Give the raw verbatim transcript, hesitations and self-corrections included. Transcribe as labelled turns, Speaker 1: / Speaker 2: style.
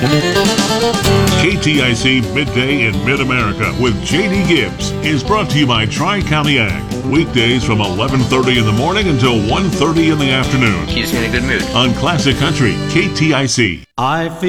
Speaker 1: K T I C Midday in Mid-America with J D Gibbs is brought to you by Tri-County Ag. Weekdays from eleven thirty in the morning until one thirty in the afternoon.
Speaker 2: Keeps me in a good mood.
Speaker 1: On Classic Country, K T I C.
Speaker 3: I feel